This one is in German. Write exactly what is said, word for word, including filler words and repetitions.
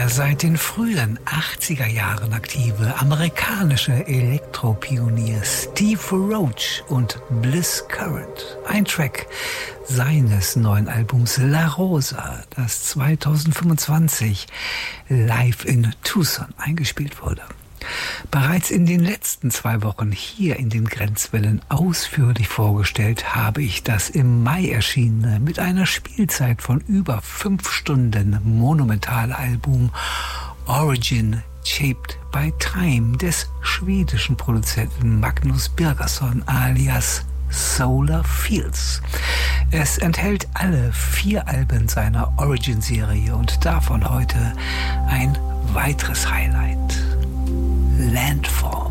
Der seit den frühen achtziger Jahren aktive amerikanische Elektropionier Steve Roach und Bliss Current. Ein Track seines neuen Albums La Rosa, das zweitausendfünfundzwanzig live in Tucson eingespielt wurde. Bereits in den letzten zwei Wochen hier in den Grenzwellen ausführlich vorgestellt habe ich das im Mai erschienene, mit einer Spielzeit von über fünf Stunden monumentale Album Origin Shaped by Time des schwedischen Produzenten Magnus Birgersson alias Solar Fields. Es enthält alle vier Alben seiner Origin-Serie und davon heute ein weiteres Highlight: Landfall.